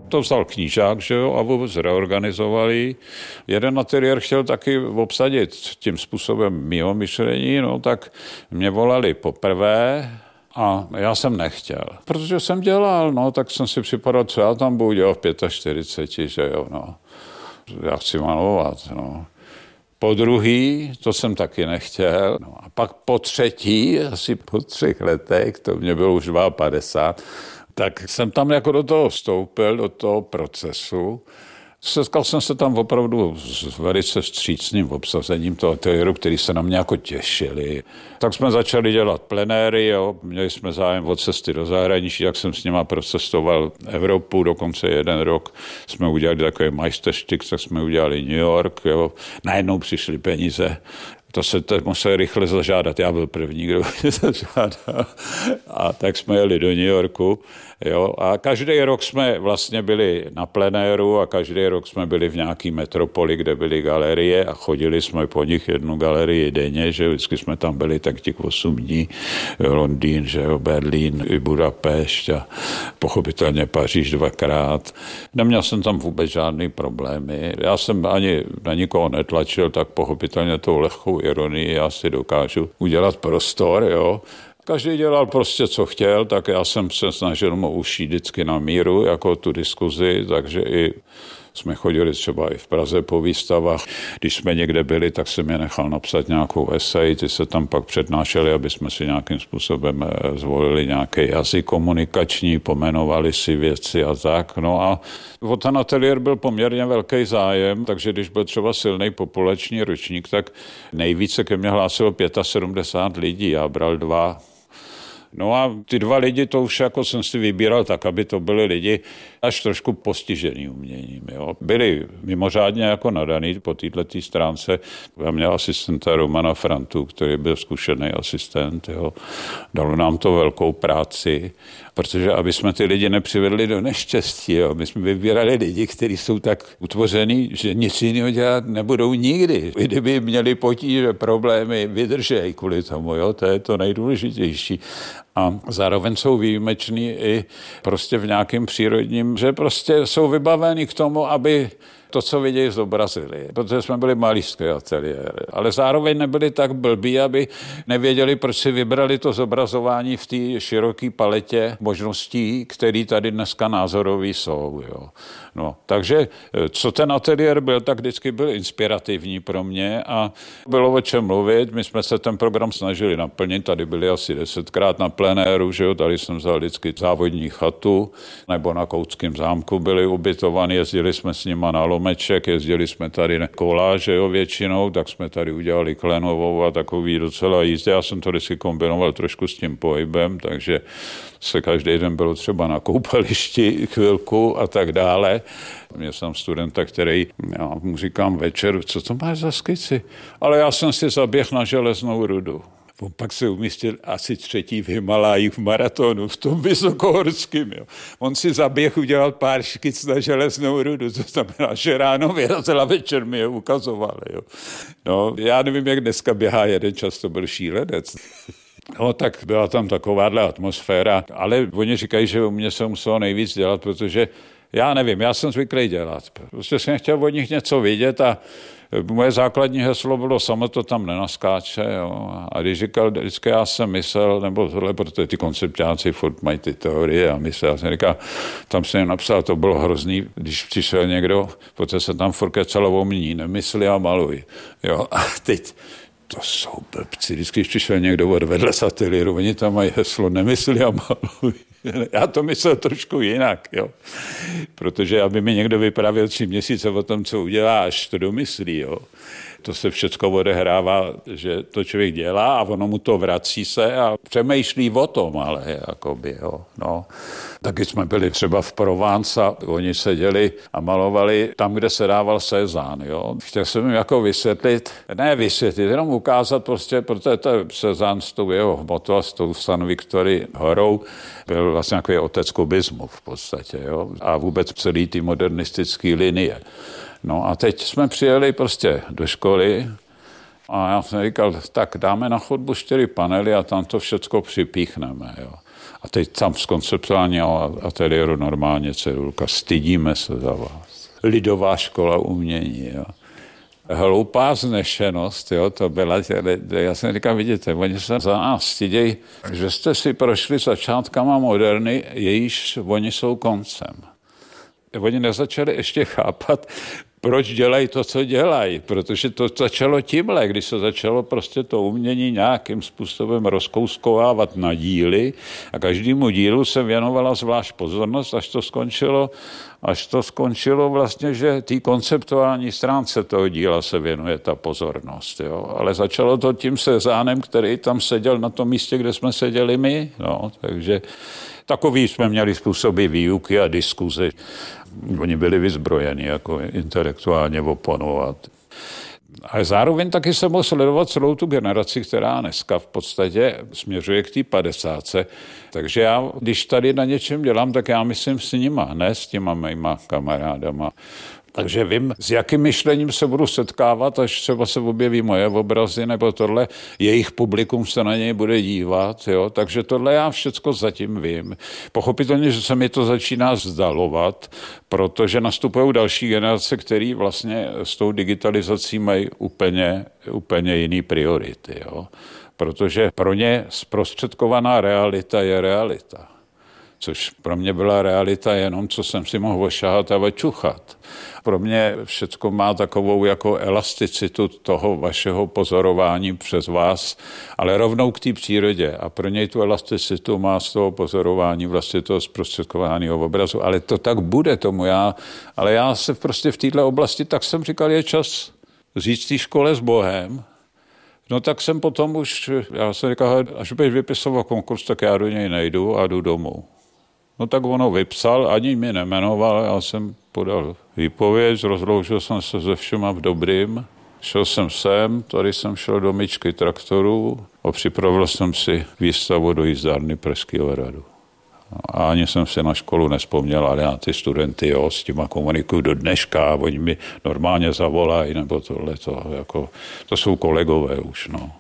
to vzal knížák, že jo, a vůbec reorganizovali. Jeden ateliér chtěl taky obsadit tím způsobem mýho myšlení, no tak mě volali poprvé a já jsem nechtěl. Protože jsem dělal, no, tak jsem si připadal, co já tam budu dělat v 45, že jo, no. Já chci malovat, no. Po druhý, to jsem taky nechtěl. No a pak po třetí, asi po 3 letech, to mě bylo už 52, tak jsem tam jako do toho vstoupil, do toho procesu. Setkal jsem se tam opravdu s velice vstřícným obsazením toho ateliéru, který se na mě jako těšili. Tak jsme začali dělat plenéry, jo. Měli jsme zájem o cesty do zahraničí, jak jsem s nima procestoval Evropu, dokonce 1 rok jsme udělali takový majsterštyk, tak jsme udělali New York, jo. Najednou přišly peníze. To se musel rychle zažádat. Já byl první, kdo mě zažádal. A tak jsme jeli do New Yorku. Jo. A každý rok jsme vlastně byli na plenéru a každý rok jsme byli v nějaký metropoli, kde byly galerie a chodili jsme po nich 1 galerii denně, že vždycky jsme tam byli tak těch 8 dní. Londýn, že jo, Berlín i Budapešť a pochopitelně Paříž 2krát. Neměl jsem tam vůbec žádný problémy. Já jsem ani na nikoho netlačil, tak pochopitelně tou lehkou ironii já si dokážu udělat prostor, jo. Každý dělal prostě, co chtěl, tak já jsem se snažil mu ušít vždycky na míru, jako tu diskuzi, takže i jsme chodili třeba i v Praze po výstavách. Když jsme někde byli, tak jsem je nechal napsat nějakou esej, ty se tam pak přednášeli, aby jsme si nějakým způsobem zvolili nějaký jazyk komunikační, pomenovali si věci a tak. No a o ten ateliér byl poměrně velký zájem, takže když byl třeba silný populační ročník, tak nejvíce ke mně hlásilo 75 lidí, já bral 2. No a ty 2 lidi, to už jako jsem si vybíral tak, aby to byli lidi až trošku postižený uměním. Jo. Byli mimořádně jako nadaný po této stránce. Já měl asistenta Romana Frantu, který byl zkušený asistent. Jo. Dalo nám to velkou práci, protože aby jsme ty lidi nepřivedli do neštěstí. Jo. My jsme vybírali lidi, kteří jsou tak utvořený, že nic jiného dělat nebudou nikdy. Kdyby měli potíže, problémy, vydržej kvůli tomu. Jo. To je to nejdůležitější. A zároveň jsou výjimeční i prostě v nějakém přírodním, že prostě jsou vybaveni k tomu, aby to, co vidějí, zobrazili. Protože jsme byli malířský ateliér, ale zároveň nebyli tak blbí, aby nevěděli, proč si vybrali to zobrazování v té široké paletě možností, které tady dneska názorový jsou. Jo. No, takže co ten ateliér byl, tak vždycky byl inspirativní pro mě a bylo o čem mluvit. My jsme se ten program snažili naplnit, tady byli asi 10krát na plenéru, že jo, tady jsem vzal vždycky závodní chatu, nebo na Koutském zámku byli ubytovaní, jezdili jsme s nima na Lomeček, jezdili jsme tady na koláže, jo, většinou, tak jsme tady udělali Klenovou a takový docela jízdy. Já jsem to vždycky kombinoval trošku s tím pohybem, takže se každý den bylo třeba na koupališti chvilku a tak dále. Měl jsem studenta, který, já mu říkám večer, co to máš za skici? Ale já jsem si zaběhl na železnou rudu. On pak se umístil asi 3. v Himalájích v maratonu, v tom vysokohorském. Jo. On si zaběh udělal pár škic na železnou rudu, to znamená, že ráno vyrazil a večer mi je ukazoval. Jo. No, já nevím, jak dneska běhá jeden, často byl šílenec. No, tak byla tam takováhle atmosféra, ale oni říkají, že u mě se muselo nejvíc dělat, protože já nevím, já jsem zvyklý dělat. Prostě jsem chtěl od nich něco vidět a moje základní heslo bylo, samo to tam nenaskáče. Jo. A když říkal, vždycky já jsem myslel, nebo tohle, protože ty konceptáci furt mají ty teorie a myslel, já jsem říkal, tam jsem napsal, to bylo hrozný, když přišel někdo, protože se tam furt celou umění, nemysli a maluj. Jo. A teď to jsou blbci. Vždycky, když přišel někdo vedle z ateliéru, oni tam mají heslo nemysli a maluj. Já to myslel trošku jinak, jo. Protože aby mi někdo vyprávěl 3 měsíce o tom, co udělá, až to domyslí, jo. To se všecko odehrává, že to člověk dělá a ono mu to vrací se a přemýšlí o tom, ale jakoby, jo, no. Taky jsme byli třeba v Provence a oni seděli a malovali tam, kde se dával Cézanne, jo. Chtěl jsem jim jako vysvětlit, jenom ukázat prostě, protože to je Cézanne s tou jeho hmotou a s tou San Victory horou byl vlastně takový otec kubismu v podstatě, jo. A vůbec celý ty modernistické linie. No a teď jsme přijeli prostě do školy a já jsem říkal, tak dáme na chodbu 4 panely a tam to všecko připíchneme, jo. A teď tam z konceptuálního ateliéru normálně cedulka, stydíme se za vás. Lidová škola umění, jo. Hloupá znešenost, jo, to byla, já jsem říkal, vidíte, oni se za nás stydějí, že jste si prošli začátkama moderny, jejíž oni jsou koncem. Oni nezačali ještě chápat, proč dělají to, co dělají, protože to začalo tímhle, když se začalo prostě to umění nějakým způsobem rozkouskovávat na díly a každému dílu se věnovala zvlášť pozornost, až to skončilo vlastně, že té konceptuální stránce toho díla se věnuje ta pozornost. Jo? Ale začalo to tím Sezánem, který tam seděl na tom místě, kde jsme seděli my. No, takže takový jsme měli způsoby výuky a diskuze. Oni byli vyzbrojeni jako intelektuálně oponovat. Ale zároveň taky jsem mohl sledovat celou tu generaci, která dneska v podstatě směřuje k té 50. Takže já, když tady na něčem dělám, tak já myslím s nima, ne s těma mýma kamarádama. Takže vím, s jakým myšlením se budu setkávat, až třeba se objeví moje obrazy nebo tohle, jejich publikum se na něj bude dívat, jo? Takže tohle já všecko zatím vím. Pochopitelně, že se mi to začíná vzdalovat, protože nastupují další generace, které vlastně s tou digitalizací mají úplně jiný priority, jo? Protože pro ně zprostředkovaná realita je realita. Což pro mě byla realita jenom, co jsem si mohl ošahat a očuchat. Pro mě všecko má takovou jako elasticitu toho vašeho pozorování přes vás, ale rovnou k té přírodě. A pro něj tu elasticitu má z toho pozorování vlastně toho zprostředkovaného obrazu. Ale to tak bude tomu ale já se prostě v této oblasti, tak jsem říkal, je čas říct té škole s Bohem. No tak jsem potom já jsem říkal, až bych vypisoval konkurs, tak já do něj nejdu a jdu domů. No tak ono vypsal, ani mě nemenoval, já jsem podal výpověď, rozloužil jsem se se všema v dobrým, šel jsem sem, tady jsem šel do myčky traktorů a připravil jsem si výstavu do jízdárny Pražského hradu. A ani jsem si na školu nespomněl, ale já ty studenty, jo, s těma komunikuju do dneška a oni mi normálně zavolají, nebo tohleto, jako, to jsou kolegové už, no.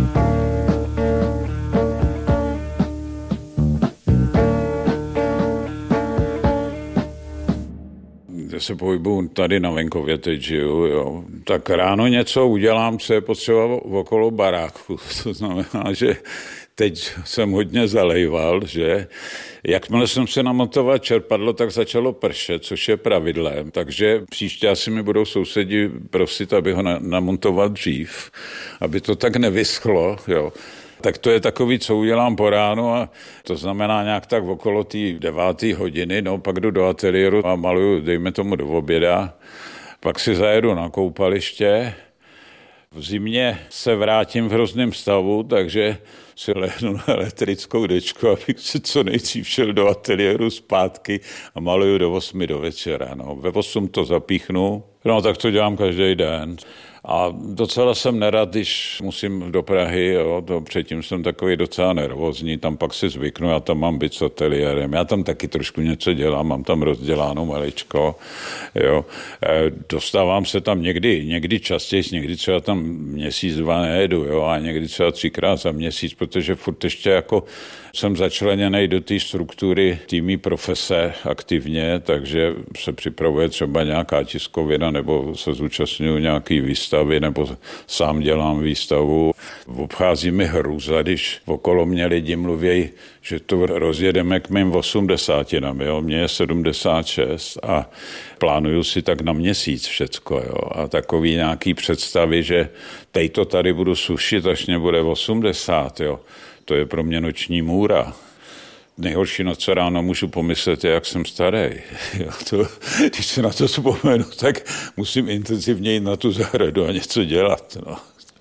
Se pohybuju tady na venkově, teď žiju, jo. Tak ráno něco udělám, co je potřeba okolo baráku. To znamená, že teď jsem hodně zalejval, že jakmile jsem se namontoval čerpadlo, tak začalo pršet, což je pravidlem. Takže příště asi mi budou sousedi prosit, aby ho namontoval dřív, aby to tak nevyschlo, jo. Tak to je takový, co udělám po ránu a to znamená nějak tak okolo té 9. hodiny, no pak jdu do ateliéru a maluju, dejme tomu do oběda, pak si zajedu na koupaliště, v zimě se vrátím v hrozném stavu, takže si lehnu na elektrickou dečku, abych si co nejdřív šel do ateliéru zpátky a maluju do 8 do večera. No. Ve 8 to zapíchnu, no tak to dělám každý den. A docela jsem nerad, když musím do Prahy, jo, to předtím jsem takový docela nervózní, tam pak si zvyknu, já tam mám být s ateliérem, já tam taky trošku něco dělám, mám tam rozděláno maličko, jo. Dostávám se tam někdy častěji, někdy třeba tam měsíc, 2 nejedu, jo, a někdy třeba 3krát za měsíc, protože furt ještě jako jsem začleněný do té struktury týmí profese aktivně, takže se připravuje třeba nějaká tiskovina nebo se zúčastňuji nějaký výstavy nebo sám dělám výstavu. Obchází mi hrůza, když okolo mě lidi mluví, že to rozjedeme k mým 80, jo, mně je 76 a plánuju si tak na měsíc všecko, jo, a takový nějaký představy, že teď to tady budu sušit, až mě bude 80, jo. To je pro mě noční můra. Nejhorší, na co ráno můžu pomyslet, je, jak jsem starý. Když se na to vzpomenu, tak musím intenzivně jít na tu zahradu a něco dělat. No.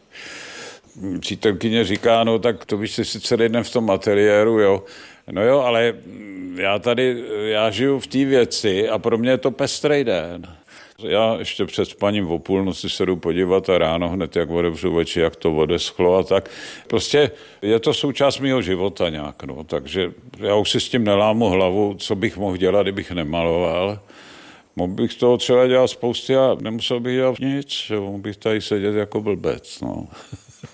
Přítelkyně říká, no tak to víš, si celý den v tom ateliéru, jo. No jo, ale já žiju v té věci a pro mě je to pestrej den. Já ještě před spaním o půlnoci se jdu podívat a ráno hned, jak otevřu oči, jak to odeschlo a tak. Prostě je to součást mýho života nějak, no. Takže já už si s tím nelámu hlavu, co bych mohl dělat, kdybych nemaloval. Mohl bych toho třeba dělat spousty a nemusel bych dělat nic, že mohl bych tady sedět jako blbec, no.